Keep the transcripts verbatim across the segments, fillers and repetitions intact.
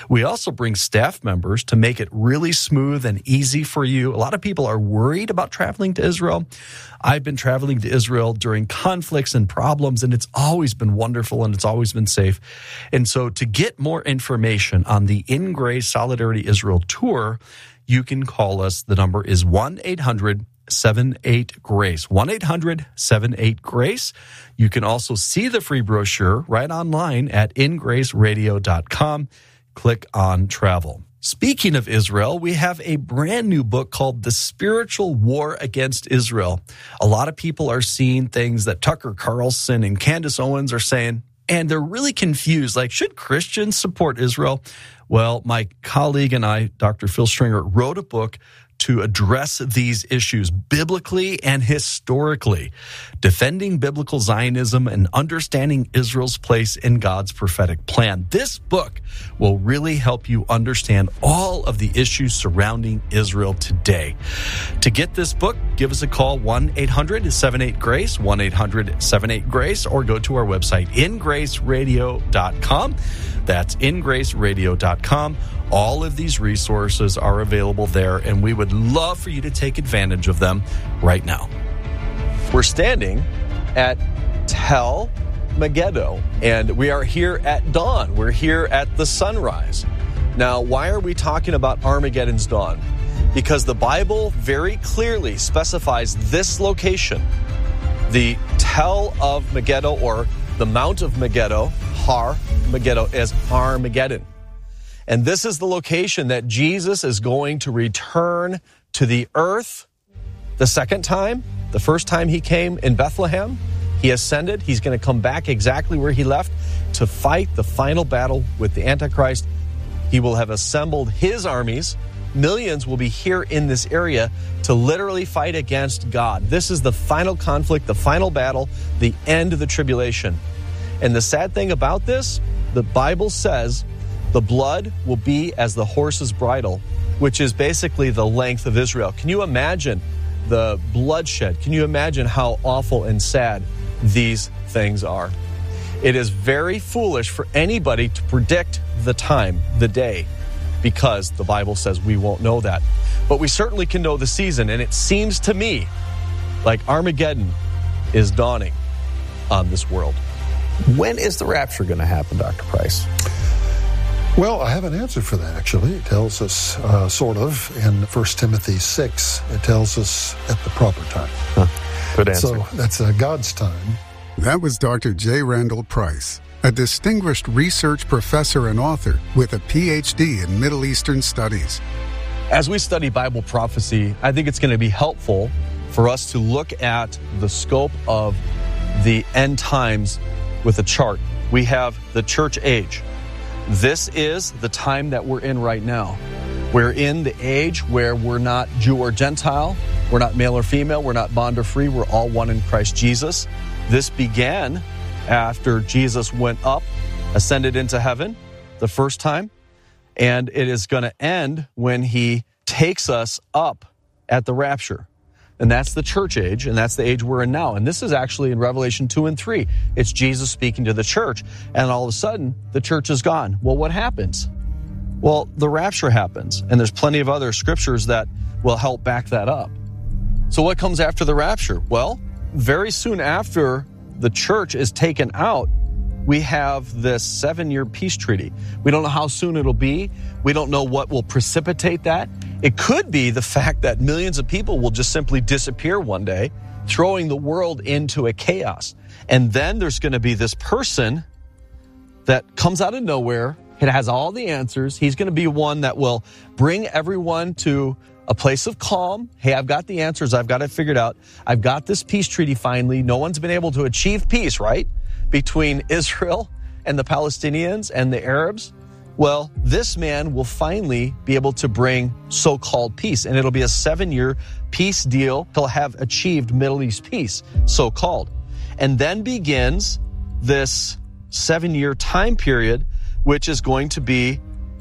We also bring staff members to make it really smooth and easy for you. A lot of people are worried about traveling to Israel. I've been traveling to Israel during conflicts and problems, and it's always been wonderful and it's always been safe. And so to get more information on the In Grace Solidarity Israel Tour, you can call us. The number is one eight hundred seven eight GRACE, one eight hundred seven eight GRACE. You can also see the free brochure right online at in grace radio dot com. Click on travel. Speaking of Israel, we have a brand new book called The Spiritual War Against Israel. A lot of people are seeing things that Tucker Carlson and Candace Owens are saying, and they're really confused. Like, should Christians support Israel? Well, my colleague and I, Doctor Phil Stringer, wrote a book to address these issues biblically and historically, defending biblical Zionism and understanding Israel's place in God's prophetic plan. This book will really help you understand all of the issues surrounding Israel today. To get this book, give us a call, one eight hundred seven eight GRACE, one eight hundred seven eight GRACE, or go to our website, in grace radio dot com. That's in grace radio dot com. All of these resources are available there, and we would love for you to take advantage of them right now. We're standing at Tel Megiddo, and we are here at dawn. We're here at the sunrise. Now, why are we talking about Armageddon's dawn? Because the Bible very clearly specifies this location, the Tel of Megiddo, or the Mount of Megiddo, Har Megiddo, as Armageddon. And this is the location that Jesus is going to return to the earth the second time. The first time he came in Bethlehem, he ascended. He's going to come back exactly where he left to fight the final battle with the Antichrist. He will have assembled his armies. Millions will be here in this area to literally fight against God. This is the final conflict, the final battle, the end of the tribulation. And the sad thing about this, the Bible says the blood will be as the horse's bridle, which is basically the length of Israel. Can you imagine the bloodshed? Can you imagine how awful and sad these things are? It is very foolish for anybody to predict the time, the day, because the Bible says we won't know that. But we certainly can know the season, and it seems to me like Armageddon is dawning on this world. When is the rapture going to happen, Doctor Price? Well, I have an answer for that, actually. It tells us, uh, sort of, in First Timothy six, it tells us at the proper time. Huh. Good answer. So that's uh, God's time. That was Doctor J. Randall Price, a distinguished research professor and author with a P H D in Middle Eastern Studies. As we study Bible prophecy, I think it's going to be helpful for us to look at the scope of the end times with a chart. We have the church age. This is the time that we're in right now. We're in the age where we're not Jew or Gentile, we're not male or female, we're not bond or free, we're all one in Christ Jesus. This began after Jesus went up, ascended into heaven the first time, and it is going to end when he takes us up at the rapture. And that's the church age, and that's the age we're in now. And this is actually in Revelation two and three. It's Jesus speaking to the church, and all of a sudden, the church is gone. Well, what happens? Well, the rapture happens, and there's plenty of other scriptures that will help back that up. So what comes after the rapture? Well, very soon after the church is taken out, we have this seven-year peace treaty. We don't know how soon it'll be. We don't know what will precipitate that. It could be the fact that millions of people will just simply disappear one day, throwing the world into a chaos. And then there's going to be this person that comes out of nowhere. It has all the answers. He's going to be one that will bring everyone to a place of calm. Hey, I've got the answers. I've got it figured out. I've got this peace treaty finally. No one's been able to achieve peace, right? Between Israel and the Palestinians and the Arabs. Well, this man will finally be able to bring so-called peace, and it'll be a seven-year peace deal. He'll have achieved Middle East peace, so-called. And then begins this seven-year time period, which is going to be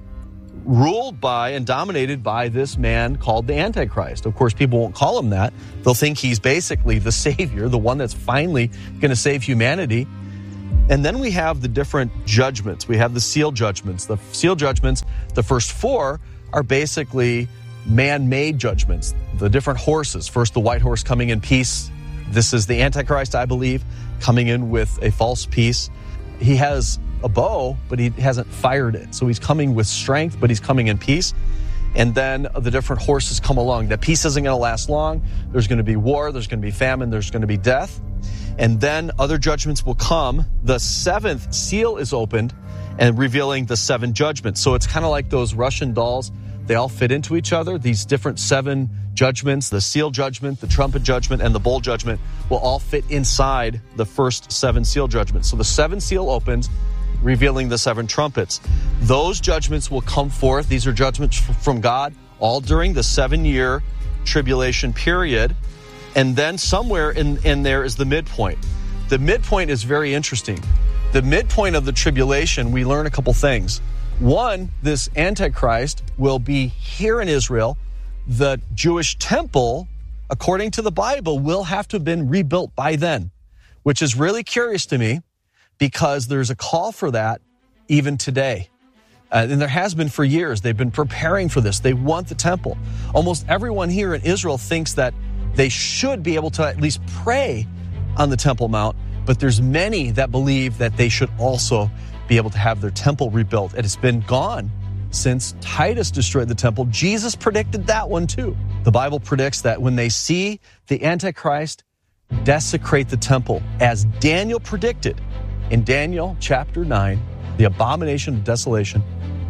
ruled by and dominated by this man called the Antichrist. Of course, people won't call him that. They'll think he's basically the savior, the one that's finally going to save humanity. And then we have the different judgments. We have the seal judgments. The seal judgments, the first four, are basically man-made judgments. The different horses. First, the white horse coming in peace. This is the Antichrist, I believe, coming in with a false peace. He has a bow, but he hasn't fired it. So he's coming with strength, but he's coming in peace. And then the different horses come along. That peace isn't going to last long. There's going to be war. There's going to be famine. There's going to be death. And then other judgments will come. The seventh seal is opened and revealing the seven judgments. So it's kind of like those Russian dolls. They all fit into each other. These different seven judgments, the seal judgment, the trumpet judgment, and the bowl judgment will all fit inside the first seven seal judgments. So the seventh seal opens, revealing the seven trumpets. Those judgments will come forth. These are judgments from God, all during the seven-year tribulation period. And then somewhere in, in there is the midpoint. The midpoint is very interesting. The midpoint of the tribulation, we learn a couple things. One, this Antichrist will be here in Israel. The Jewish temple, according to the Bible, will have to have been rebuilt by then, which is really curious to me because there's a call for that even today. Uh, and there has been for years. They've been preparing for this. They want the temple. Almost everyone here in Israel thinks that they should be able to at least pray on the Temple Mount, but there's many that believe that they should also be able to have their temple rebuilt. It has been gone since Titus destroyed the temple. Jesus predicted that one too. The Bible predicts that when they see the Antichrist desecrate the temple, as Daniel predicted in Daniel chapter nine, the abomination of desolation,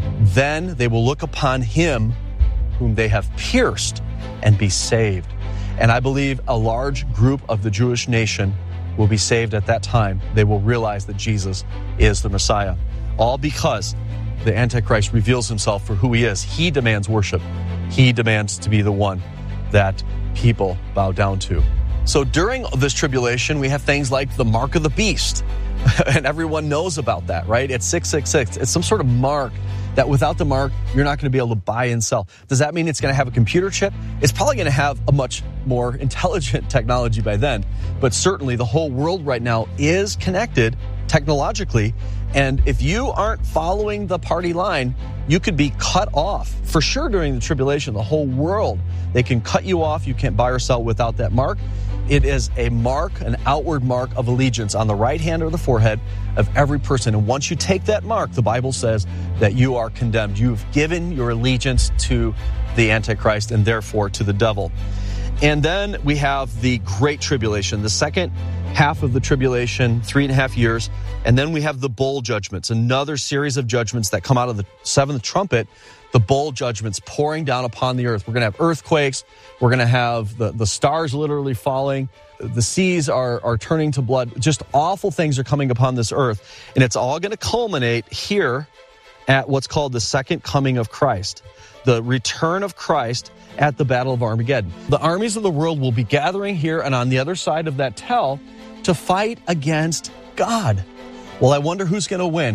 then they will look upon him whom they have pierced and be saved. And I believe a large group of the Jewish nation will be saved at that time. They will realize that Jesus is the Messiah. All because the Antichrist reveals himself for who he is. He demands worship. He demands to be the one that people bow down to. So during this tribulation, we have things like the mark of the beast. And everyone knows about that, right? It's six six six. It's some sort of mark that without the mark, you're not going to be able to buy and sell. Does that mean it's going to have a computer chip? It's probably going to have a much more intelligent technology by then. But certainly the whole world right now is connected technologically. And if you aren't following the party line, you could be cut off. For sure during the tribulation, the whole world, they can cut you off. You can't buy or sell without that mark. It is a mark, an outward mark of allegiance on the right hand or the forehead of every person. And once you take that mark, the Bible says that you are condemned. You've given your allegiance to the Antichrist and therefore to the devil. And then we have the Great Tribulation, the second half of the tribulation, three and a half years. And then we have the bowl judgments, another series of judgments that come out of the seventh trumpet. The bowl judgments pouring down upon the earth. We're going to have earthquakes. We're going to have the, the stars literally falling. The seas are, are turning to blood. Just awful things are coming upon this earth. And it's all going to culminate here at what's called the second coming of Christ, the return of Christ at the Battle of Armageddon. The armies of the world will be gathering here and on the other side of that tell to fight against God. Well, I wonder who's going to win.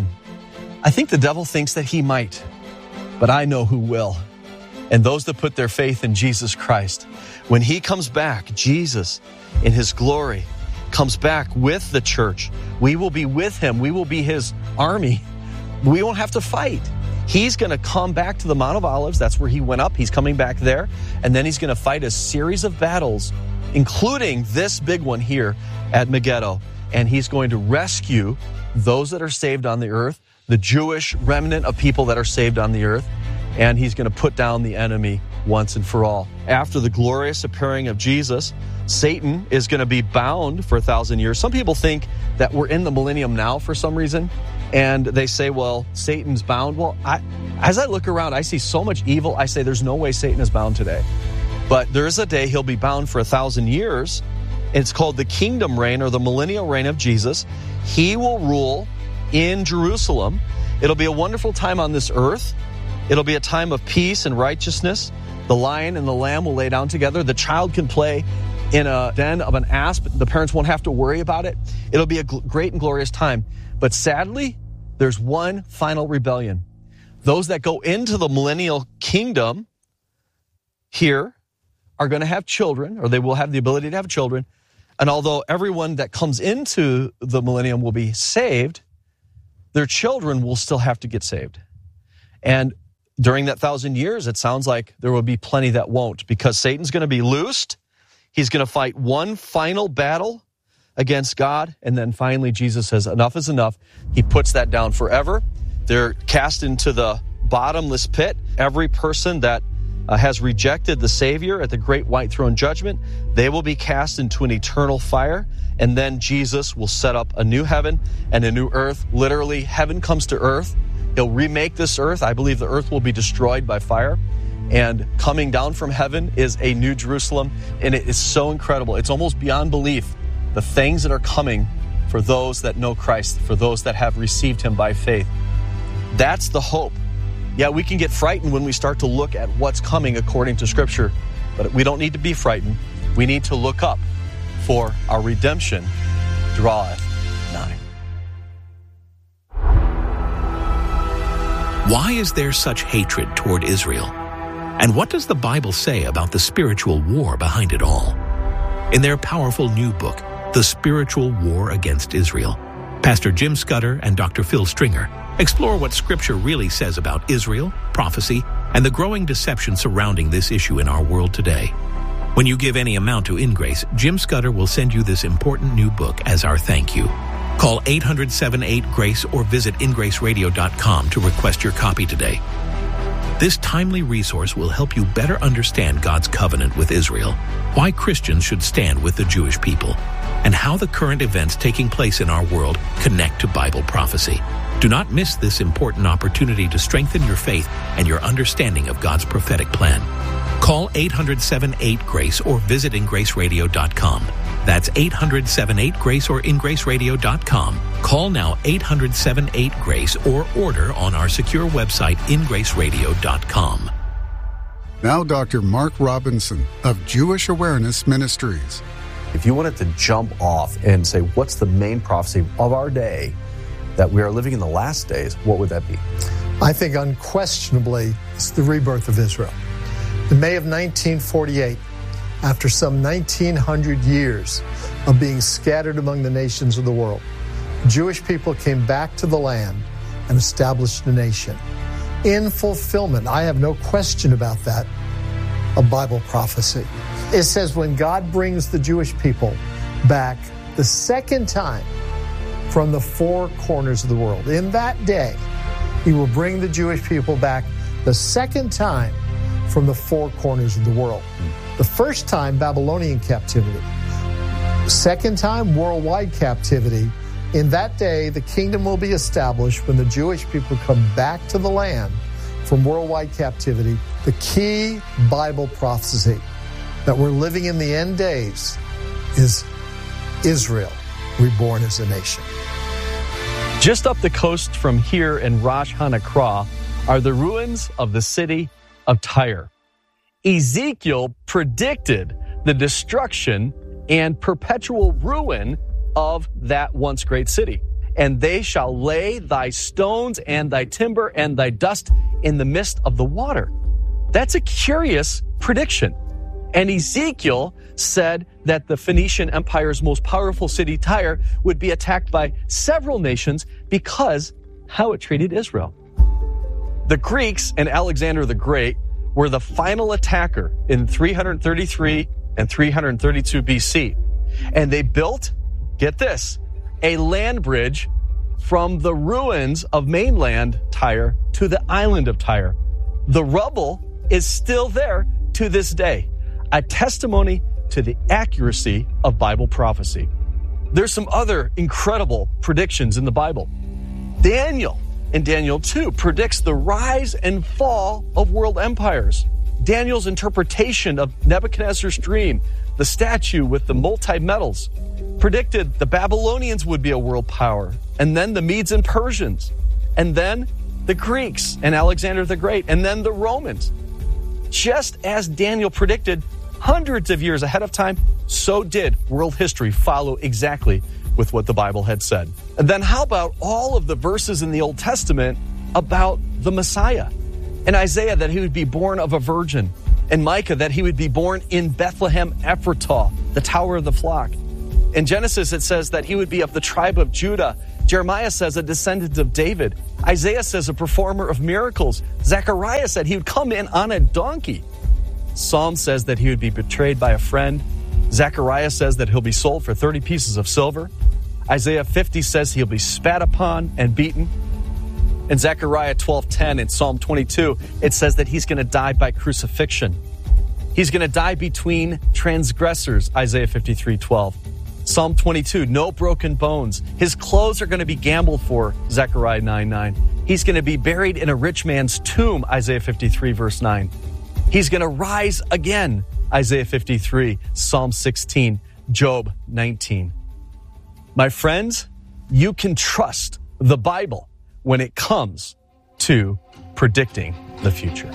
I think the devil thinks that he might. But I know who will. And those that put their faith in Jesus Christ. When he comes back, Jesus, in his glory, comes back with the church. We will be with him. We will be his army. We won't have to fight. He's going to come back to the Mount of Olives. That's where he went up. He's coming back there. And then he's going to fight a series of battles, including this big one here at Megiddo. And he's going to rescue those that are saved on the earth, the Jewish remnant of people that are saved on the earth, and he's going to put down the enemy once and for all. After the glorious appearing of Jesus, Satan is going to be bound for a thousand years. Some people think that we're in the millennium now for some reason, and they say, well, Satan's bound. Well, I, as I look around, I see so much evil. I say there's no way Satan is bound today. But there is a day he'll be bound for a thousand years. It's called the kingdom reign or the millennial reign of Jesus. He will rule in Jerusalem. It'll be a wonderful time on this earth. It'll be a time of peace and righteousness. The lion and the lamb will lay down together. The child can play in a den of an asp. The parents won't have to worry about it. It'll be a gl- great and glorious time. But sadly, there's one final rebellion. Those that go into the millennial kingdom here are going to have children, or they will have the ability to have children, And although everyone that comes into the millennium will be saved, their children will still have to get saved. And during that thousand years, it sounds like there will be plenty that won't, because Satan's going to be loosed. He's going to fight one final battle against God. And then finally, Jesus says, enough is enough. He puts that down forever. They're cast into the bottomless pit. Every person that uh, has rejected the Savior at the great white throne judgment, they will be cast into an eternal fire. And then Jesus will set up a new heaven and a new earth. Literally, heaven comes to earth. He'll remake this earth. I believe the earth will be destroyed by fire. And coming down from heaven is a new Jerusalem. And it is so incredible. It's almost beyond belief, the things that are coming for those that know Christ, for those that have received him by faith. That's the hope. Yeah, we can get frightened when we start to look at what's coming according to Scripture, but we don't need to be frightened. We need to look up, for our redemption draweth nigh. Why is there such hatred toward Israel? And what does the Bible say about the spiritual war behind it all? In their powerful new book, The Spiritual War Against Israel, Pastor Jim Scudder and Doctor Phil Stringer explore what Scripture really says about Israel, prophecy, and the growing deception surrounding this issue in our world today. When you give any amount to InGrace, Jim Scudder will send you this important new book as our thank you. Call eight hundred, seven eight, GRACE or visit in grace radio dot com to request your copy today. This timely resource will help you better understand God's covenant with Israel, why Christians should stand with the Jewish people, and how the current events taking place in our world connect to Bible prophecy. Do not miss this important opportunity to strengthen your faith and your understanding of God's prophetic plan. Call eight hundred, seven eight, GRACE or visit in grace radio dot com. That's eight hundred, seven eight, GRACE or in grace radio dot com. Call now eight hundred, seven eight, GRACE or order on our secure website in grace radio dot com. Now Doctor Mark Robinson of Jewish Awareness Ministries. If you wanted to jump off and say, what's the main prophecy of our day that we are living in the last days, what would that be? I think unquestionably it's the rebirth of Israel. In May of nineteen forty-eight, after some nineteen hundred years of being scattered among the nations of the world, Jewish people came back to the land and established a nation. In fulfillment, I have no question about that, of Bible prophecy. It says when God brings the Jewish people back the second time from the four corners of the world, in that day, he will bring the Jewish people back the second time from the four corners of the world. The first time, Babylonian captivity. Second time, worldwide captivity. In that day, the kingdom will be established when the Jewish people come back to the land from worldwide captivity. The key Bible prophecy that we're living in the end days is Israel reborn as a nation. Just up the coast from here in Rosh Hanakra are the ruins of the city of Tyre. Ezekiel predicted the destruction and perpetual ruin of that once great city. And they shall lay thy stones and thy timber and thy dust in the midst of the water. That's a curious prediction. And Ezekiel said that the Phoenician Empire's most powerful city, Tyre, would be attacked by several nations because how it treated Israel. The Greeks and Alexander the Great were the final attacker in three thirty-three and three thirty-two B C. And they built, get this, a land bridge from the ruins of mainland Tyre to the island of Tyre. The rubble is still there to this day, a testimony to the accuracy of Bible prophecy. There's some other incredible predictions in the Bible. Daniel in Daniel two predicts the rise and fall of world empires. Daniel's interpretation of Nebuchadnezzar's dream, the statue with the multi-metals, predicted the Babylonians would be a world power, and then the Medes and Persians, and then the Greeks and Alexander the Great, and then the Romans. Just as Daniel predicted hundreds of years ahead of time, so did world history follow exactly with what the Bible had said. And then how about all of the verses in the Old Testament about the Messiah? In Isaiah, that he would be born of a virgin. In Micah, that he would be born in Bethlehem Ephratah, the tower of the flock. In Genesis, it says that he would be of the tribe of Judah. Jeremiah says a descendant of David. Isaiah says a performer of miracles. Zechariah said he would come in on a donkey. Psalm says that he would be betrayed by a friend. Zechariah says that he'll be sold for thirty pieces of silver. Isaiah fifty says he'll be spat upon and beaten. In Zechariah twelve ten and Psalm twenty-two, it says that he's going to die by crucifixion. He's going to die between transgressors, Isaiah fifty-three twelve. Psalm twenty-two, no broken bones. His clothes are going to be gambled for, Zechariah nine nine. He's going to be buried in a rich man's tomb, Isaiah fifty-three verse nine. He's going to rise again, Isaiah fifty-three, Psalm sixteen, Job nineteen. My friends, you can trust the Bible when it comes to predicting the future.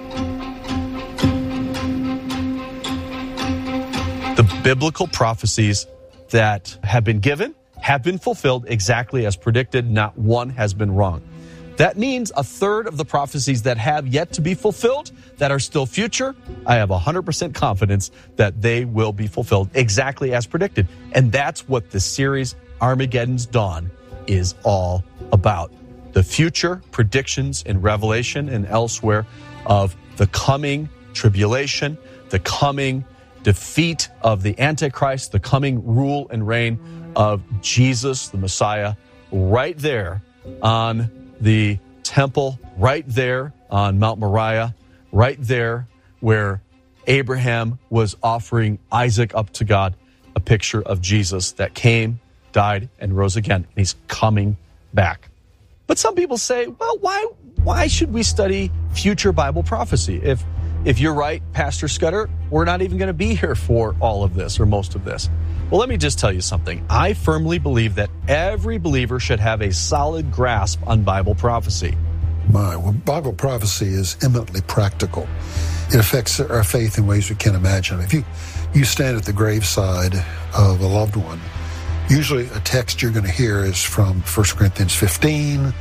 The biblical prophecies that have been given have been fulfilled exactly as predicted. Not one has been wrong. That means a third of the prophecies that have yet to be fulfilled, that are still future, I have one hundred percent confidence that they will be fulfilled exactly as predicted. And that's what the series Armageddon's Dawn is all about. The future predictions in Revelation and elsewhere of the coming tribulation, the coming defeat of the Antichrist, the coming rule and reign of Jesus, the Messiah, right there on the temple, right there on Mount Moriah, right there where Abraham was offering Isaac up to God, a picture of Jesus that came, died, and rose again. And he's coming back. But some people say, well, why why should we study future Bible prophecy? If if you're right, Pastor Scudder, we're not even going to be here for all of this or most of this. Well, let me just tell you something. I firmly believe that every believer should have a solid grasp on Bible prophecy. My, well, Bible prophecy is eminently practical. It affects our faith in ways we can't imagine. If you, you stand at the graveside of a loved one, usually a text you're going to hear is from First Corinthians fifteen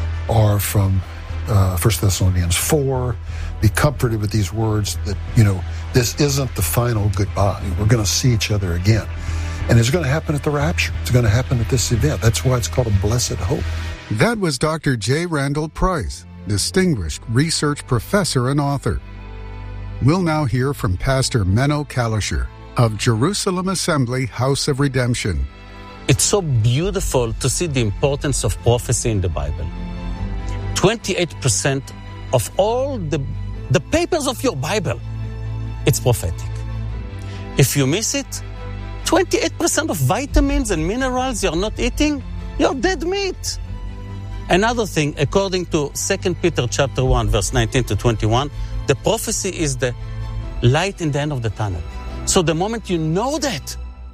or from uh, First Thessalonians four. Be comforted with these words that, you know, this isn't the final goodbye. We're going to see each other again. And it's going to happen at the rapture. It's going to happen at this event. That's why it's called a blessed hope. That was Doctor J. Randall Price, distinguished research professor and author. We'll now hear from Pastor Menno Kalischer of Jerusalem Assembly House of Redemption. It's so beautiful to see the importance of prophecy in the Bible. twenty-eight percent of all the, the papers of your Bible, it's prophetic. If you miss it, twenty-eight percent of vitamins and minerals you're not eating, you're dead meat. Another thing, according to Second Peter chapter one, verse nineteen to twenty-one, the prophecy is the light in the end of the tunnel. So the moment you know that,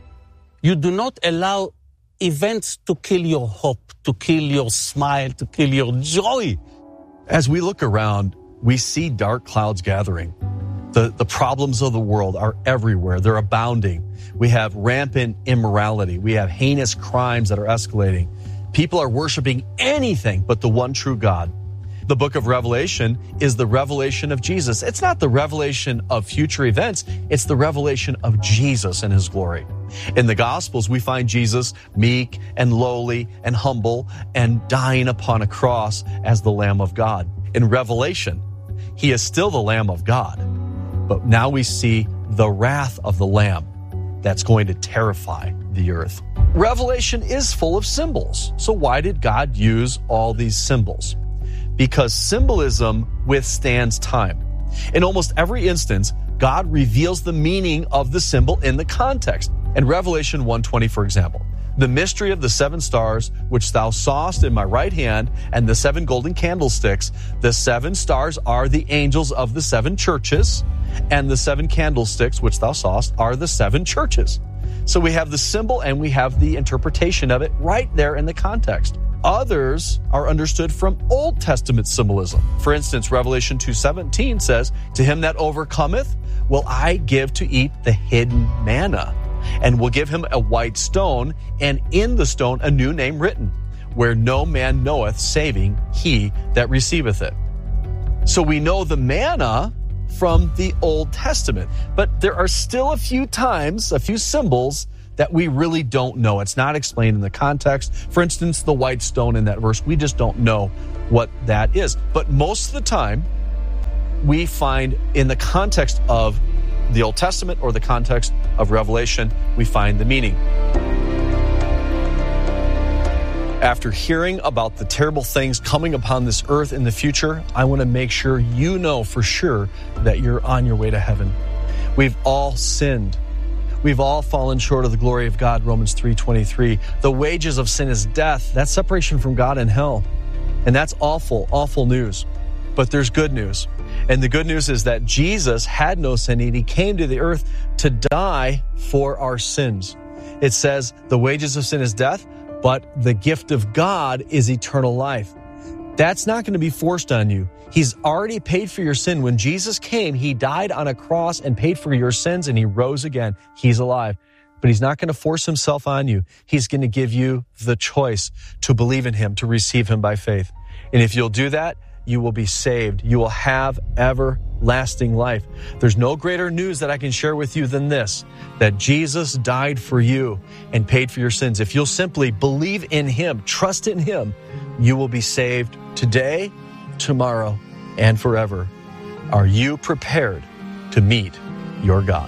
you do not allow events to kill your hope, to kill your smile, to kill your joy. As we look around, we see dark clouds gathering. The, the problems of the world are everywhere. They're abounding. We have rampant immorality. We have heinous crimes that are escalating. People are worshiping anything but the one true God. The book of Revelation is the revelation of Jesus. It's not the revelation of future events. It's the revelation of Jesus and his glory. In the Gospels, we find Jesus meek and lowly and humble and dying upon a cross as the Lamb of God. In Revelation, he is still the Lamb of God, but now we see the wrath of the Lamb that's going to terrify the earth. Revelation is full of symbols. So why did God use all these symbols? Because symbolism withstands time. In almost every instance, God reveals the meaning of the symbol in the context. In Revelation one twenty, for example, the mystery of the seven stars which thou sawest in my right hand and the seven golden candlesticks, the seven stars are the angels of the seven churches, and the seven candlesticks which thou sawest are the seven churches. So we have the symbol and we have the interpretation of it right there in the context. Others are understood from Old Testament symbolism. For instance, Revelation two seventeen says, to him that overcometh will I give to eat the hidden manna, and will give him a white stone, and in the stone a new name written, where no man knoweth, saving he that receiveth it. So we know the manna from the Old Testament, but there are still a few times, a few symbols that we really don't know. It's not explained in the context. For instance, the white stone in that verse, we just don't know what that is. But most of the time, we find in the context of the Old Testament or the context of Revelation, we find the meaning. After hearing about the terrible things coming upon this earth in the future, I want to make sure you know for sure that you're on your way to heaven. We've all sinned. We've all fallen short of the glory of God, Romans three twenty-three. The wages of sin is death. That's separation from God and hell. And that's awful, awful news. But there's good news. And the good news is that Jesus had no sin, and he came to the earth to die for our sins. It says the wages of sin is death, but the gift of God is eternal life. That's not going to be forced on you. He's already paid for your sin. When Jesus came, he died on a cross and paid for your sins, and he rose again. He's alive. But he's not going to force himself on you. He's going to give you the choice to believe in him, to receive him by faith. And if you'll do that, you will be saved. You will have everlasting life. There's no greater news that I can share with you than this, that Jesus died for you and paid for your sins. If you'll simply believe in him, trust in him, you will be saved today, tomorrow, and forever. Are you prepared to meet your God?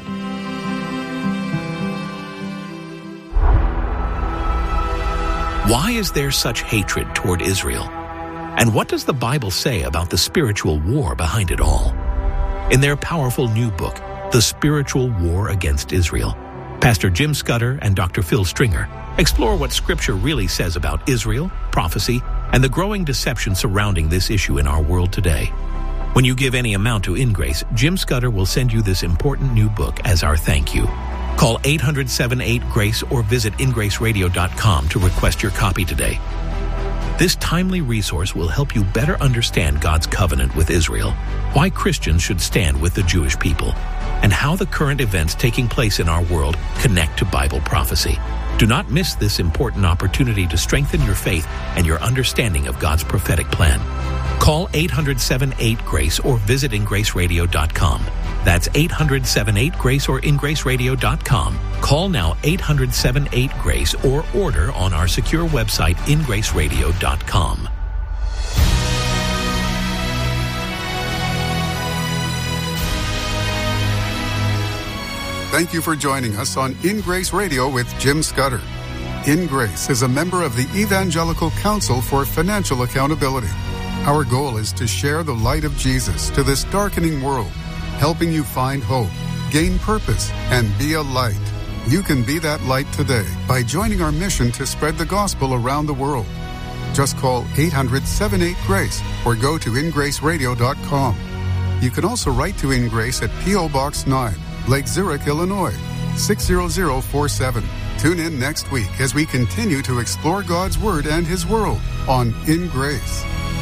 Why is there such hatred toward Israel? And what does the Bible say about the spiritual war behind it all? In their powerful new book, The Spiritual War Against Israel, Pastor Jim Scudder and Doctor Phil Stringer explore what Scripture really says about Israel, prophecy, and the growing deception surrounding this issue in our world today. When you give any amount to InGrace, Jim Scudder will send you this important new book as our thank you. Call eight hundred, seven eight, GRACE or visit in grace radio dot com to request your copy today. This timely resource will help you better understand God's covenant with Israel, why Christians should stand with the Jewish people, and how the current events taking place in our world connect to Bible prophecy. Do not miss this important opportunity to strengthen your faith and your understanding of God's prophetic plan. Call eight hundred, seven eight, GRACE or visit in grace radio dot com. That's eight hundred, seven eight, GRACE or in grace radio dot com. Call now eight hundred, seven eight, GRACE or order on our secure website in grace radio dot com. Thank you for joining us on In Grace Radio with Jim Scudder. In Grace is a member of the Evangelical Council for Financial Accountability. Our goal is to share the light of Jesus to this darkening world, helping you find hope, gain purpose, and be a light. You can be that light today by joining our mission to spread the gospel around the world. Just call eight hundred, seven eight, GRACE or go to in grace radio dot com. You can also write to In Grace at P O Box nine, Lake Zurich, Illinois, six zero zero four seven. Tune in next week as we continue to explore God's Word and His world on In Grace.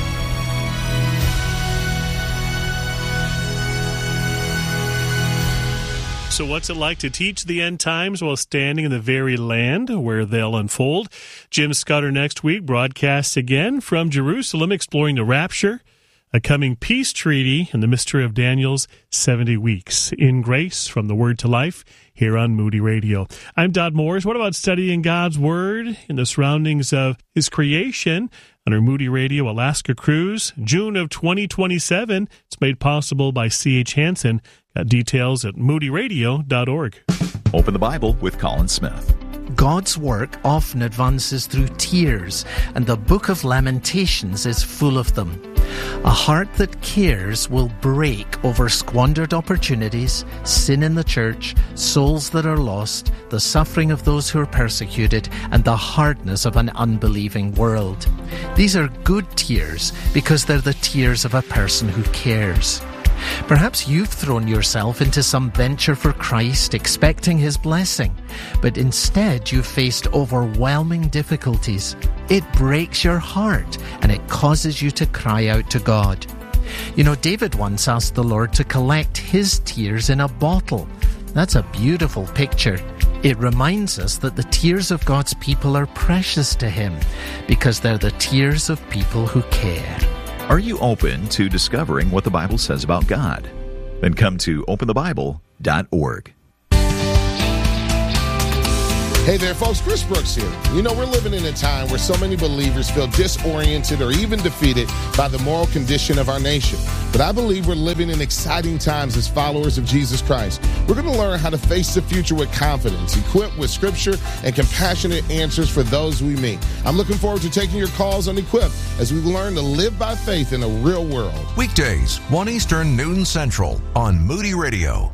So what's it like to teach the end times while standing in the very land where they'll unfold? Jim Scudder next week broadcasts again from Jerusalem, exploring the rapture, a coming peace treaty, and the mystery of Daniel's seventy weeks. In Grace, from the Word to Life, here on Moody Radio. I'm Dodd Morris. What about studying God's Word in the surroundings of His creation on our Moody Radio Alaska cruise, June of twenty twenty-seven? It's made possible by C H Hansen. Got details at moody radio dot org. Open the Bible with Colin Smith. God's work often advances through tears, and the book of Lamentations is full of them. A heart that cares will break over squandered opportunities, sin in the church, souls that are lost, the suffering of those who are persecuted, and the hardness of an unbelieving world. These are good tears because they're the tears of a person who cares. Perhaps you've thrown yourself into some venture for Christ, expecting His blessing, but instead you've faced overwhelming difficulties. It breaks your heart, and it causes you to cry out to God. You know, David once asked the Lord to collect his tears in a bottle. That's a beautiful picture. It reminds us that the tears of God's people are precious to Him, because they're the tears of people who care. Are you open to discovering what the Bible says about God? Then come to open the bible dot org. Hey there, folks. Chris Brooks here. You know, we're living in a time where so many believers feel disoriented or even defeated by the moral condition of our nation. But I believe we're living in exciting times as followers of Jesus Christ. We're going to learn how to face the future with confidence, equipped with scripture and compassionate answers for those we meet. I'm looking forward to taking your calls on Equip as we learn to live by faith in a real world. Weekdays, one Eastern, noon Central on Moody Radio.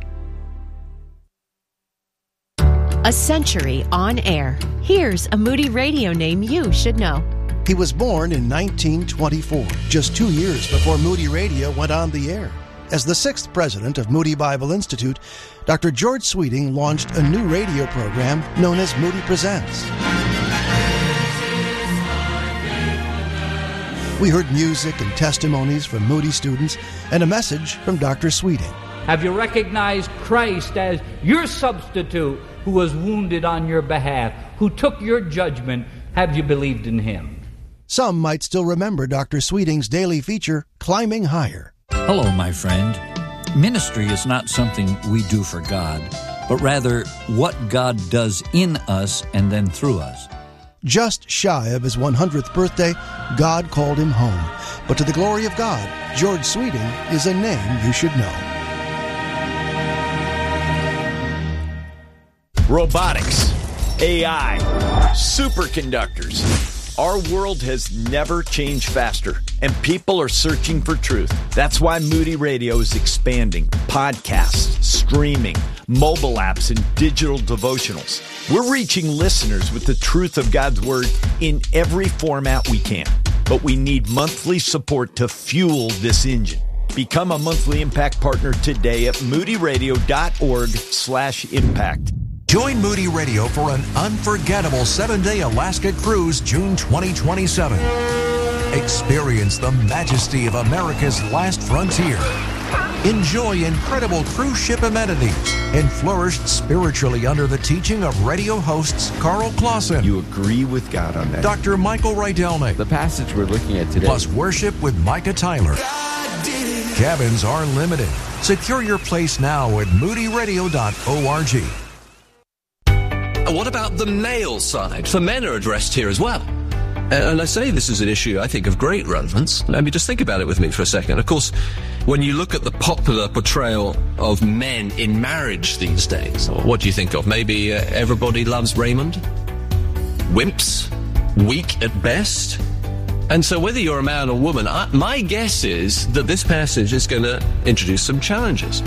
A century on air. Here's a Moody Radio name you should know. He was born in nineteen twenty-four, just two years before Moody Radio went on the air. As the sixth president of Moody Bible Institute, Doctor George Sweeting launched a new radio program known as Moody Presents. We heard music and testimonies from Moody students and a message from Doctor Sweeting. Have you recognized Christ as your substitute who was wounded on your behalf, who took your judgment? Have you believed in him? Some might still remember Doctor Sweeting's daily feature, Climbing Higher. Hello, my friend. Ministry is not something we do for God, but rather what God does in us and then through us. Just shy of his one hundredth birthday, God called him home. But to the glory of God, George Sweeting is a name you should know. Robotics, A I, superconductors. Our world has never changed faster, and people are searching for truth. That's why Moody Radio is expanding podcasts, streaming, mobile apps, and digital devotionals. We're reaching listeners with the truth of God's Word in every format we can. But we need monthly support to fuel this engine. Become a monthly impact partner today at moodyradio.org slash impact. Join Moody Radio for an unforgettable seven-day Alaska cruise June twenty twenty-seven. Experience the majesty of America's last frontier. Enjoy incredible cruise ship amenities and flourish spiritually under the teaching of radio hosts Carl Clausen. You agree with God on that. Doctor Michael Rydelnik. The passage we're looking at today. Plus worship with Micah Tyler. Cabins are limited. Secure your place now at moody radio dot org. What about the male side? For men are addressed here as well. And I say this is an issue, I think, of great relevance. Let me just think about it with me for a second. Of course, when you look at the popular portrayal of men in marriage these days, what do you think of? Maybe uh, everybody loves Raymond? Wimps? Weak at best? And so whether you're a man or woman, I, my guess is that this passage is going to introduce some challenges.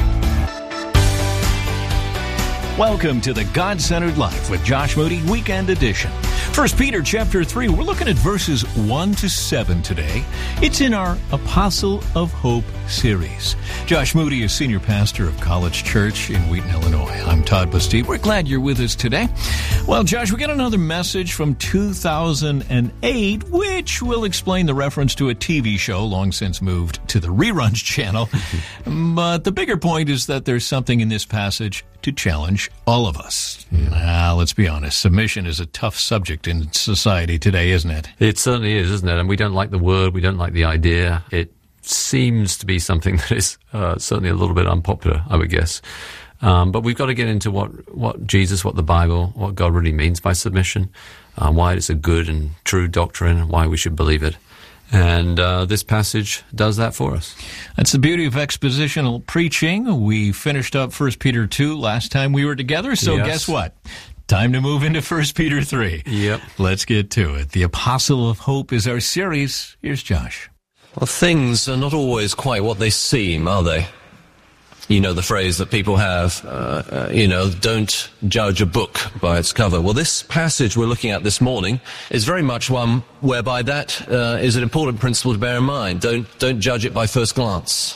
Welcome to the God-Centered Life with Josh Moody Weekend Edition. First Peter chapter three, we're looking at verses one to seven today. It's in our Apostle of Hope series. Josh Moody is senior pastor of College Church in Wheaton, Illinois. I'm Todd Bastide. We're glad you're with us today. Well, Josh, we got another message from two thousand eight, which will explain the reference to a T V show long since moved to the reruns channel. But the bigger point is that there's something in this passage to challenge all of us. Yeah. Now, let's be honest, submission is a tough subject in society today, isn't it? It certainly is, isn't it? And we don't like the word, we don't like the idea. It seems to be something that is uh, certainly a little bit unpopular, I would guess. Um, but we've got to get into what, what Jesus, what the Bible, what God really means by submission, uh, why it's a good and true doctrine, and why we should believe it. And uh, this passage does that for us. That's the beauty of expositional preaching. We finished up First Peter two last time we were together, so yes. Guess what? Time to move into First Peter three. Yep. Let's get to it. The Apostle of Hope is our series. Here's Josh. Well, things are not always quite what they seem, are they? You know the phrase that people have, uh, uh, you know, don't judge a book by its cover. Well, this passage we're looking at this morning is very much one whereby that uh, is an important principle to bear in mind. Don't, don't judge it by first glance.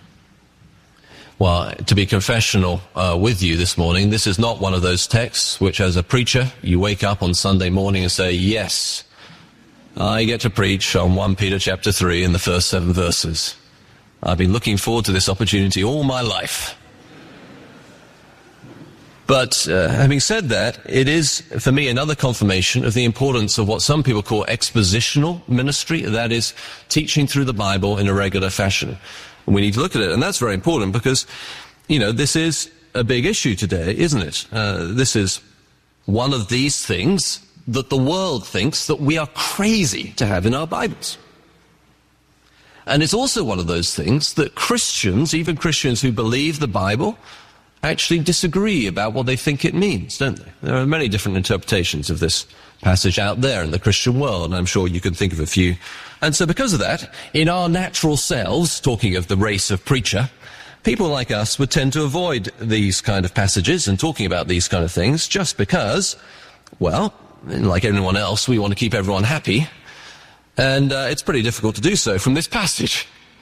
Well, to be confessional uh, with you this morning, this is not one of those texts which, as a preacher, you wake up on Sunday morning and say, yes, I get to preach on First Peter chapter three in the first seven verses. I've been looking forward to this opportunity all my life. But uh, having said that, it is, for me, another confirmation of the importance of what some people call expositional ministry, that is, teaching through the Bible in a regular fashion. And we need to look at it, and that's very important because, you know, this is a big issue today, isn't it? Uh, this is one of these things that the world thinks that we are crazy to have in our Bibles. And it's also one of those things that Christians, even Christians who believe the Bible, actually disagree about what they think it means, don't they? There are many different interpretations of this passage out there in the Christian world, and I'm sure you can think of a few. And so because of that, in our natural selves, talking of the race of preacher, people like us would tend to avoid these kind of passages and talking about these kind of things just because, well, like everyone else, we want to keep everyone happy. And uh, it's pretty difficult to do so from this passage.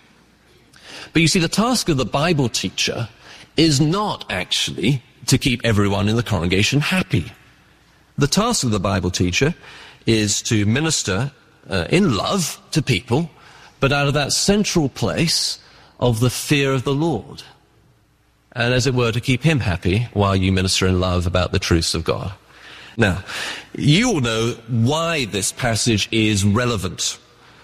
But you see, the task of the Bible teacher is not actually to keep everyone in the congregation happy. The task of the Bible teacher is to minister uh, in love to people, but out of that central place of the fear of the Lord. And as it were, to keep him happy while you minister in love about the truths of God. Now, you all know why this passage is relevant.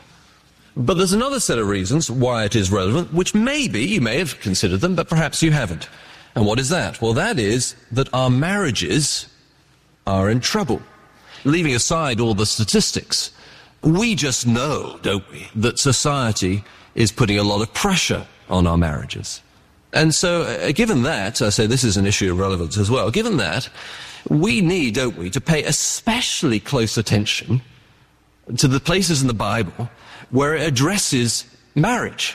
But there's another set of reasons why it is relevant, which maybe you may have considered them, but perhaps you haven't. And what is that? Well, that is that our marriages are in trouble. Leaving aside all the statistics, we just know, don't we, that society is putting a lot of pressure on our marriages. And so, uh, given that, I say this is an issue of relevance as well, given that, we need, don't we, to pay especially close attention to the places in the Bible where it addresses marriage.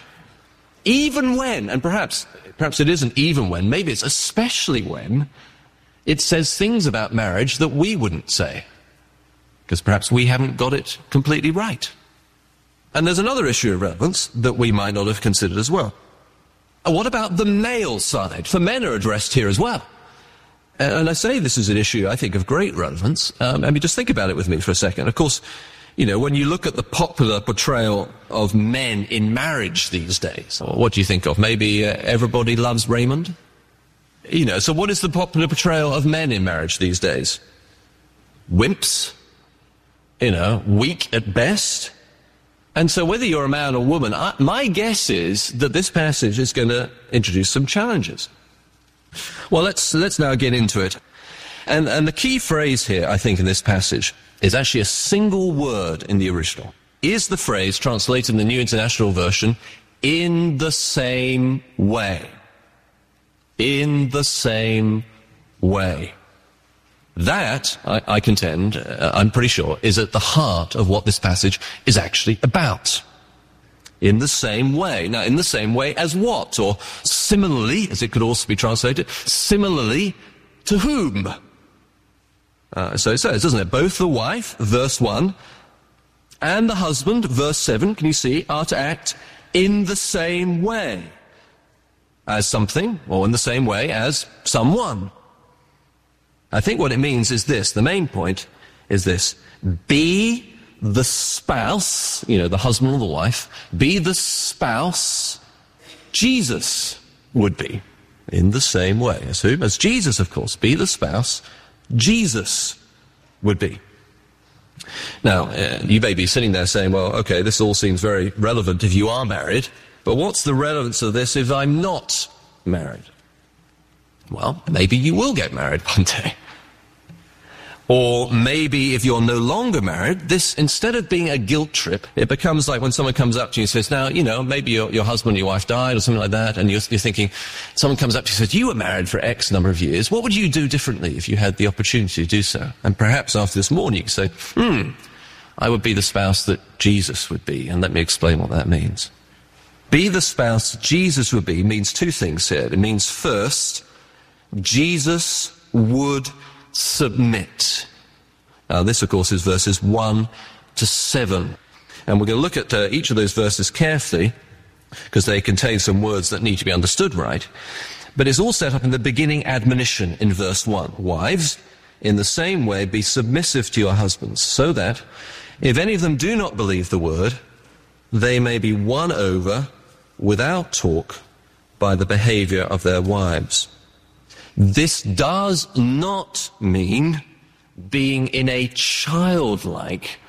Even when, and perhaps, perhaps it isn't even when, maybe it's especially when, it says things about marriage that we wouldn't say. Because perhaps we haven't got it completely right. And there's another issue of relevance that we might not have considered as well. What about the male side? For men are addressed here as well. And I say this is an issue, I think, of great relevance. Um, I mean, just think about it with me for a second. Of course, you know, when you look at the popular portrayal of men in marriage these days, what do you think of? Maybe uh, Everybody Loves Raymond? You know, so what is the popular portrayal of men in marriage these days? Wimps? You know, weak at best? And so whether you're a man or woman, I, my guess is that this passage is going to introduce some challenges. Well, let's let's now get into it. And, and the key phrase here, I think, in this passage is actually a single word in the original. Is the phrase translated in the New International Version, in the same way. In the same way. That, I, I contend, uh, I'm pretty sure, is at the heart of what this passage is actually about. In the same way. Now, in the same way as what? Or similarly, as it could also be translated, similarly to whom? Uh, so it says, doesn't it? Both the wife, verse one, and the husband, verse seven, can you see, are to act in the same way as something, or in the same way as someone. I think what it means is this, the main point is this, be the spouse, you know, the husband or the wife, be the spouse Jesus would be, in the same way as whom? As Jesus, of course, be the spouse Jesus would be. Now, uh, you may be sitting there saying, well, okay, this all seems very relevant if you are married, but what's the relevance of this if I'm not married? Well, maybe you will get married one day. Or maybe if you're no longer married, this, instead of being a guilt trip, it becomes like when someone comes up to you and says, now, you know, maybe your, your husband or your wife died or something like that, and you're, you're thinking, someone comes up to you and says, you were married for X number of years. What would you do differently if you had the opportunity to do so? And perhaps after this morning you can say, hmm, I would be the spouse that Jesus would be. And let me explain what that means. Be the spouse Jesus would be means two things here. It means first, Jesus would submit. Now this, of course, is verses one to seven. And we're going to look at uh, each of those verses carefully, because they contain some words that need to be understood right. But it's all set up in the beginning admonition in verse one. Wives, in the same way, be submissive to your husbands, so that, if any of them do not believe the word, they may be won over without talk by the behavior of their wives. This does not mean being in a childlike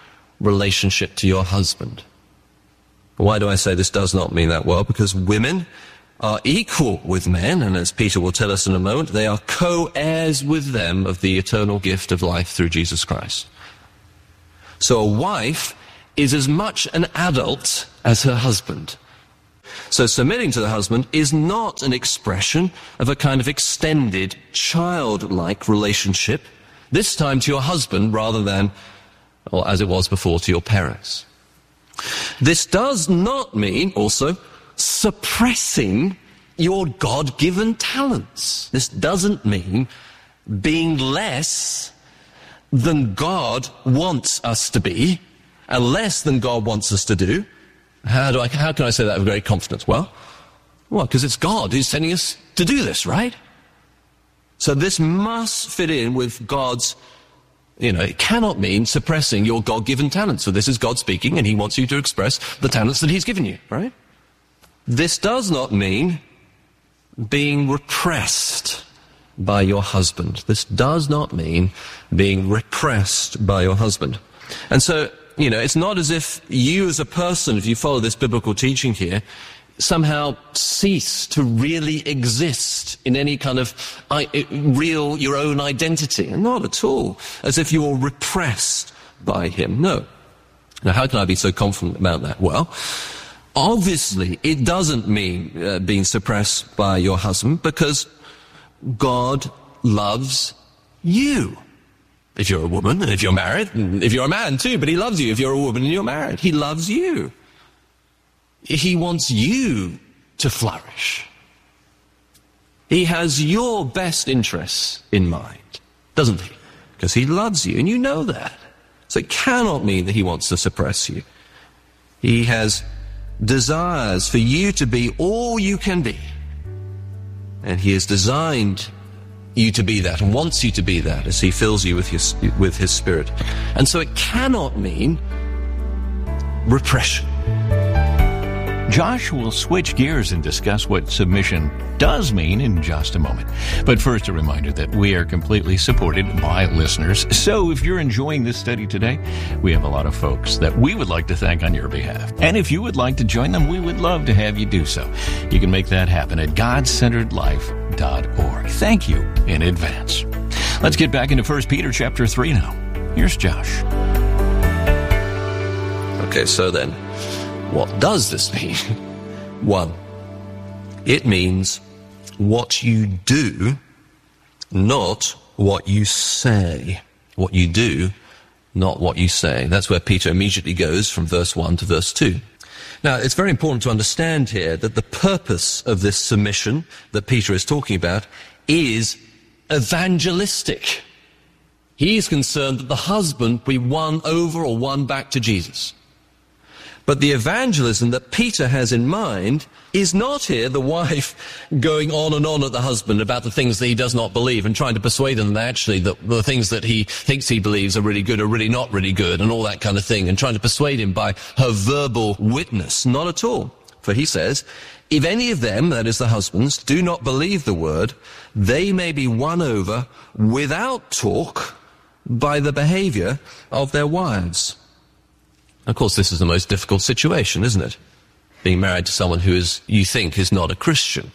relationship to your husband. Why do I say this does not mean that? Well, because women are equal with men, and as Peter will tell us in a moment, they are co-heirs with them of the eternal gift of life through Jesus Christ. So a wife is as much an adult as her husband. So submitting to the husband is not an expression of a kind of extended, childlike relationship, this time to your husband rather than, or as it was before, to your parents. This does not mean, also, suppressing your God-given talents. This doesn't mean being less than God wants us to be, and less than God wants us to do. How do I, how can I say that with great confidence? Well, well, because it's God who's sending us to do this, right? So this must fit in with God's, you know, it cannot mean suppressing your God-given talents. So this is God speaking, and he wants you to express the talents that he's given you, right? This does not mean being repressed by your husband. This does not mean being repressed by your husband. And so, you know, it's not as if you as a person, if you follow this biblical teaching here, somehow cease to really exist in any kind of I, real, your own identity. Not at all. As if you're repressed by him. No. Now, how can I be so confident about that? Well, obviously, it doesn't mean uh, being suppressed by your husband, because God loves you. If you're a woman, and if you're married, and if you're a man too, but he loves you if you're a woman and you're married. He loves you. He wants you to flourish. He has your best interests in mind, doesn't he? Because he loves you, and you know that. So it cannot mean that he wants to suppress you. He has desires for you to be all you can be. And he has designed you to be that and wants you to be that as he fills you with his, with his spirit. And so it cannot mean repression. Josh will switch gears and discuss what submission does mean in just a moment. But first, a reminder that we are completely supported by listeners. So if you're enjoying this study today, we have a lot of folks that we would like to thank on your behalf. And if you would like to join them, we would love to have you do so. You can make that happen at god centered life dot org. Thank you in advance. Let's get back into First Peter chapter three now. Here's Josh. Okay, so then, what does this mean? One, it means what you do, not what you say. What you do, not what you say. That's where Peter immediately goes from verse one to verse two. Now, it's very important to understand here that the purpose of this submission that Peter is talking about is evangelistic. He's concerned that the husband be won over or won back to Jesus. But the evangelism that Peter has in mind is not here the wife going on and on at the husband about the things that he does not believe and trying to persuade him that actually the, the things that he thinks he believes are really good are really not really good and all that kind of thing, and trying to persuade him by her verbal witness. Not at all. For he says, if any of them, that is the husbands, do not believe the word, they may be won over without talk by the behavior of their wives. Of course, this is the most difficult situation, isn't it? Being married to someone who is, you think, is not a Christian.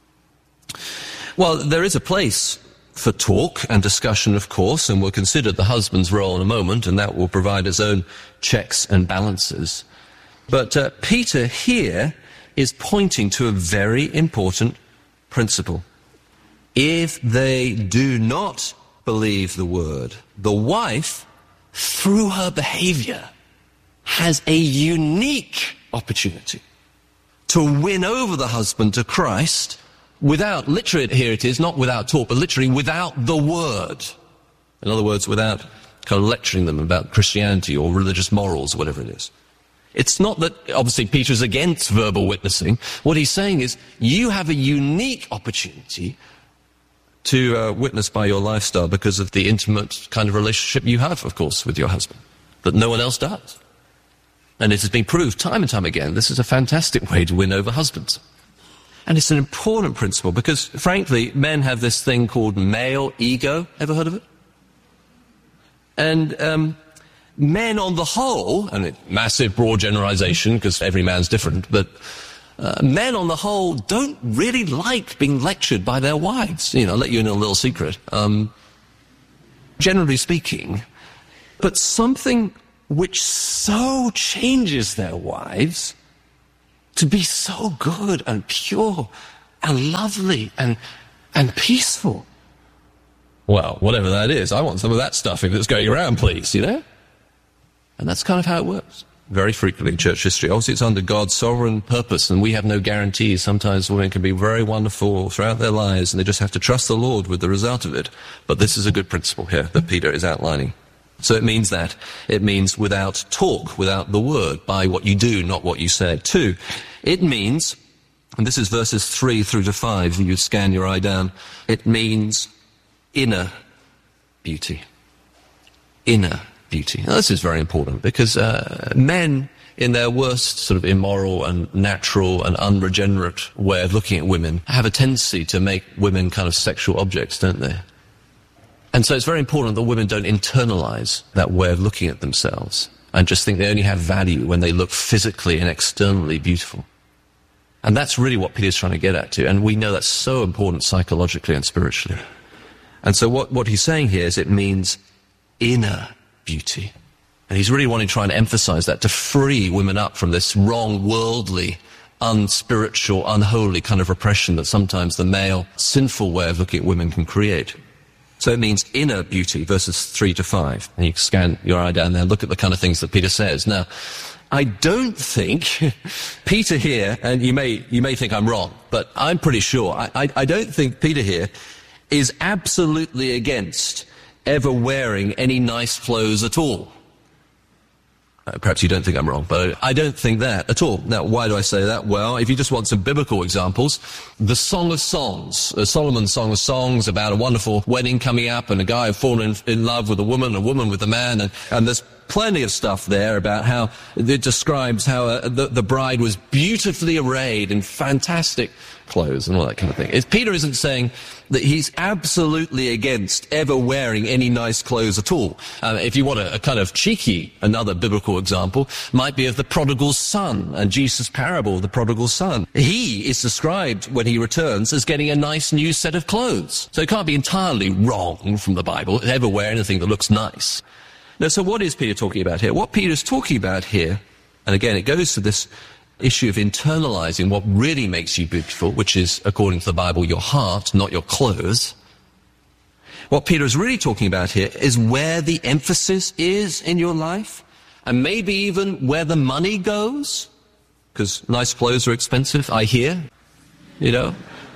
Well, there is a place for talk and discussion, of course, and we'll consider the husband's role in a moment, and that will provide its own checks and balances. But uh, Peter here is pointing to a very important principle. If they do not believe the word, the wife, through her behavior, has a unique opportunity to win over the husband to Christ without, literally here it is, not without talk, but literally without the word. In other words, without kind of lecturing them about Christianity or religious morals or whatever it is. It's not that, obviously, Peter's against verbal witnessing. What he's saying is, you have a unique opportunity to uh, witness by your lifestyle because of the intimate kind of relationship you have, of course, with your husband, that no one else does. And it has been proved time and time again, this is a fantastic way to win over husbands. And it's an important principle because, frankly, men have this thing called male ego. Ever heard of it? And um, men on the whole, and it, massive broad generalization because every man's different, but Uh, men, on the whole, don't really like being lectured by their wives. You know, I'll let you in a little secret. Um, generally speaking. But something which so changes their wives to be so good and pure and lovely and and peaceful. Well, whatever that is, I want some of that stuff if it's going around, please, you know? And that's kind of how it works. Very frequently in church history. Obviously, it's under God's sovereign purpose, and we have no guarantees. Sometimes women can be very wonderful throughout their lives, and they just have to trust the Lord with the result of it. But this is a good principle here that Peter is outlining. So it means that. It means without talk, without the word, by what you do, not what you say. Two, it means, and this is verses three through to five, you scan your eye down, it means inner beauty. Inner beauty. Now, this is very important because uh, men, in their worst sort of immoral and natural and unregenerate way of looking at women, have a tendency to make women kind of sexual objects, don't they? And so it's very important that women don't internalize that way of looking at themselves and just think they only have value when they look physically and externally beautiful. And that's really what Peter's trying to get at too. And we know that's so important psychologically and spiritually. And so what, what he's saying here is it means inner beauty. And he's really wanting to try and emphasize that, to free women up from this wrong, worldly, unspiritual, unholy kind of repression that sometimes the male, sinful way of looking at women can create. So it means inner beauty, verses three to five. And you can scan your eye down there and look at the kind of things that Peter says. Now, I don't think Peter here, and you may, you may think I'm wrong, but I'm pretty sure, I, I, I don't think Peter here is absolutely against ever wearing any nice clothes at all. Uh, perhaps you don't think I'm wrong, but I don't think that at all. Now, why do I say that? Well, if you just want some biblical examples, the Song of Songs, uh, Solomon's Song of Songs about a wonderful wedding coming up and a guy falling in, in love with a woman, a woman with a man, and, and there's plenty of stuff there about how it describes how uh, the, the bride was beautifully arrayed in fantastic clothes and all that kind of thing. If Peter isn't saying that he's absolutely against ever wearing any nice clothes at all. Uh, if you want a, a kind of cheeky, another biblical example might be of the prodigal son and Jesus' parable of the prodigal son. He is described when he returns as getting a nice new set of clothes. So it can't be entirely wrong from the Bible to ever wear anything that looks nice. Now, so what is Peter talking about here? What Peter's talking about here, and again, it goes to this issue of internalizing what really makes you beautiful, which is, according to the Bible, your heart, not your clothes. What Peter is really talking about here is where the emphasis is in your life, and maybe even where the money goes, because nice clothes are expensive, I hear, you know.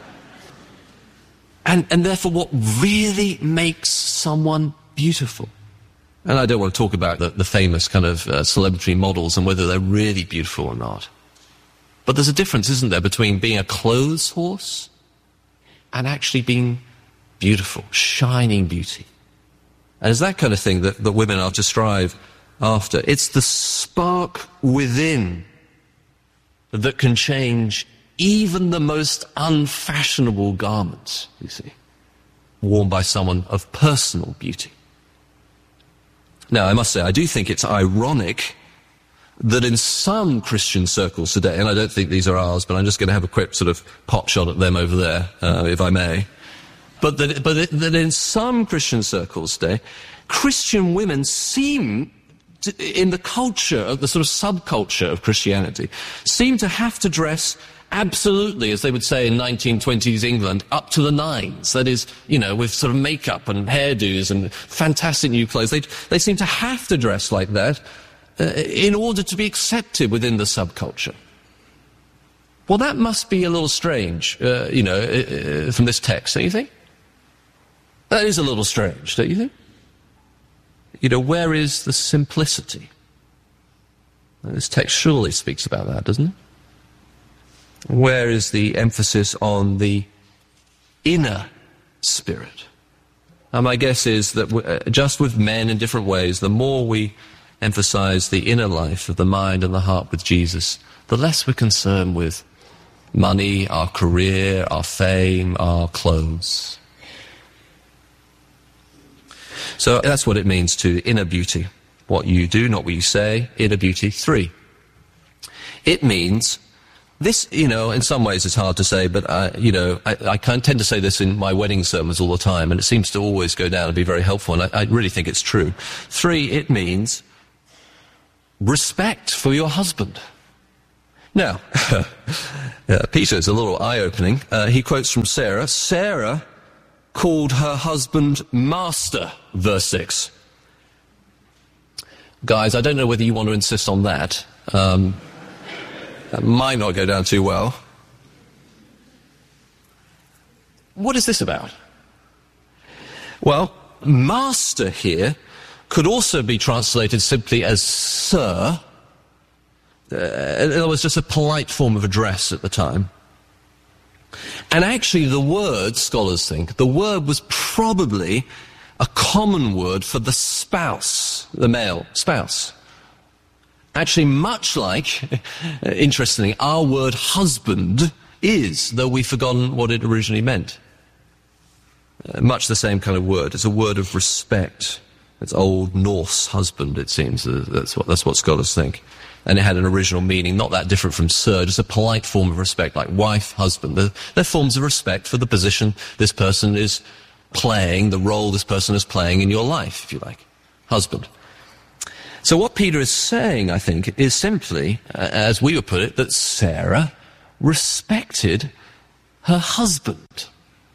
And, and therefore, what really makes someone beautiful. And I don't want to talk about the, the famous kind of uh, celebrity models and whether they're really beautiful or not. But there's a difference, isn't there, between being a clothes horse and actually being beautiful, shining beauty. And it's that kind of thing that, that women are to strive after. It's the spark within that can change even the most unfashionable garments, you see, worn by someone of personal beauty. Now, I must say, I do think it's ironic that in some Christian circles today, and I don't think these are ours, but I'm just going to have a quick sort of pot shot at them over there, uh, if I may, but that, but that in some Christian circles today, Christian women seem, to, in the culture, of the sort of subculture of Christianity, seem to have to dress absolutely, as they would say in nineteen twenties England, up to the nines. That is, you know, with sort of makeup and hairdos and fantastic new clothes. They, they seem to have to dress like that uh, in order to be accepted within the subculture. Well, that must be a little strange, uh, you know, uh, from this text, don't you think? That is a little strange, don't you think? You know, where is the simplicity? Now, this text surely speaks about that, doesn't it? Where is the emphasis on the inner spirit? And my guess is that w- uh, just with men in different ways, the more we emphasize the inner life of the mind and the heart with Jesus, the less we're concerned with money, our career, our fame, our clothes. So that's what it means to inner beauty. What you do, not what you say, inner beauty. Three, it means This, you know, in some ways it's hard to say, but, I, you know, I, I tend to say this in my wedding sermons all the time, and it seems to always go down and be very helpful, and I, I really think it's true. Three, it means respect for your husband. Now, uh, Peter's a little eye-opening. Uh, he quotes from Sarah. Sarah called her husband master, verse six. Guys, I don't know whether you want to insist on that. Um, that might not go down too well. What is this about? Well, master here could also be translated simply as sir. Uh, it was just a polite form of address at the time. And actually the word, scholars think, the word was probably a common word for the spouse, the male spouse. Actually, much like, interestingly, our word husband is, though we've forgotten what it originally meant. Uh, much the same kind of word. It's a word of respect. It's Old Norse husband, it seems. Uh, that's what, that's what scholars think. And it had an original meaning, not that different from sir, just a polite form of respect, like wife, husband. They're, they're forms of respect for the position this person is playing, the role this person is playing in your life, if you like. Husband. So what Peter is saying, I think, is simply, uh, as we would put it, that Sarah respected her husband.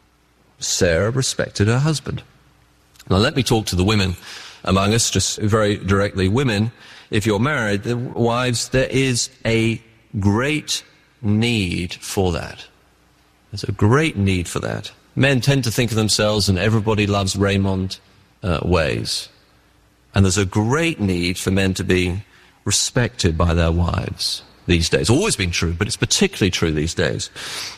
Sarah respected her husband. Now let me talk to the women among us, just very directly. Women, if you're married, the wives, there is a great need for that. There's a great need for that. Men tend to think of themselves in everybody loves Raymond uh, ways. And there's a great need for men to be respected by their wives these days. Always been true, but it's particularly true these days.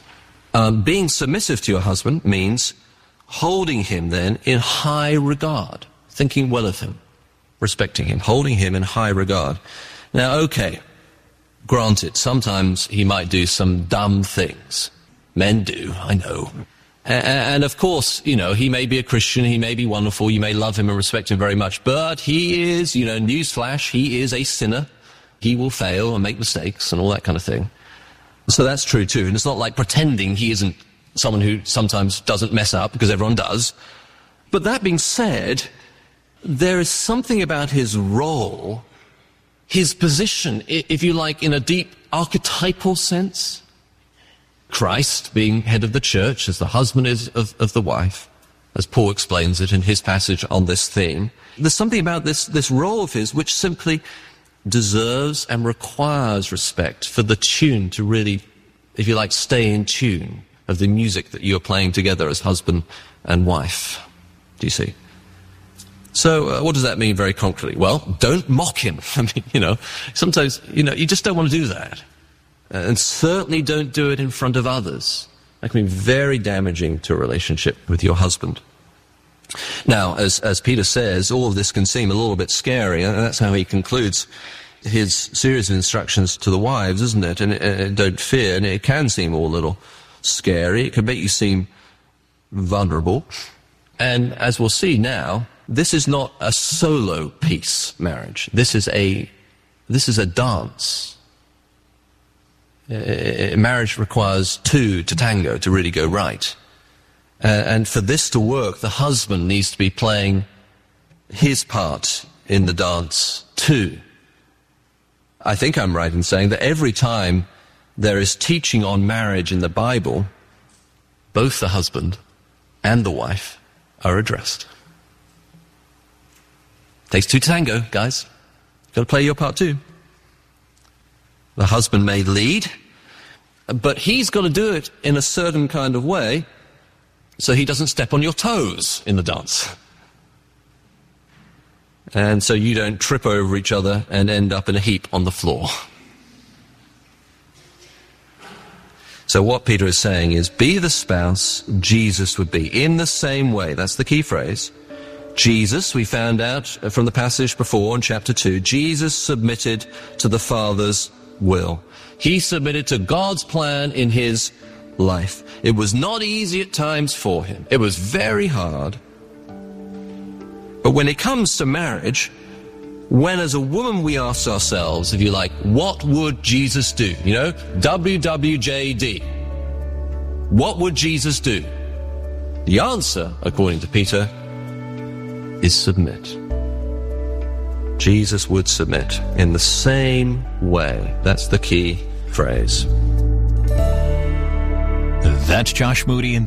Um, being submissive to your husband means holding him then in high regard, thinking well of him, respecting him, holding him in high regard. Now, okay, granted, sometimes he might do some dumb things. Men do, I know. And of course, you know, he may be a Christian, he may be wonderful, you may love him and respect him very much, but he is, you know, newsflash, he is a sinner. He will fail and make mistakes and all that kind of thing. So that's true too. And it's not like pretending he isn't someone who sometimes doesn't mess up, because everyone does. But that being said, there is something about his role, his position, if you like, in a deep archetypal sense. Christ being head of the church, as the husband is of, of the wife, as Paul explains it in his passage on this theme. There's something about this, this role of his which simply deserves and requires respect for the tune to really, if you like, stay in tune of the music that you're playing together as husband and wife. Do you see? So uh, what does that mean very concretely? Well, don't mock him. I mean, you know, sometimes, you know, you just don't want to do that. And certainly don't do it in front of others. That can be very damaging to a relationship with your husband. Now, as, as Peter says, all of this can seem a little bit scary, and that's how he concludes his series of instructions to the wives, isn't it? And uh, don't fear, and it can seem all a little scary. It can make you seem vulnerable. And as we'll see now, this is not a solo piece marriage. This is a, this is a dance. Uh, marriage requires two to tango to really go right. Uh, and for this to work, the husband needs to be playing his part in the dance too. I think I'm right in saying that every time there is teaching on marriage in the Bible, both the husband and the wife are addressed. Takes two to tango, guys. You've got to play your part too. The husband may lead, but he's got to do it in a certain kind of way so he doesn't step on your toes in the dance. And so you don't trip over each other and end up in a heap on the floor. So what Peter is saying is, be the spouse Jesus would be, in the same way. That's the key phrase. Jesus, we found out from the passage before in chapter two, Jesus submitted to the Father's will. He submitted to God's plan in his life. It was not easy at times for him. It was very hard. But when it comes to marriage, when as a woman we ask ourselves, if you like, what would Jesus do? You know, W W J D. What would Jesus do? The answer, according to Peter, is submit. Jesus would submit in the same way. That's the key phrase. That's Josh Moody and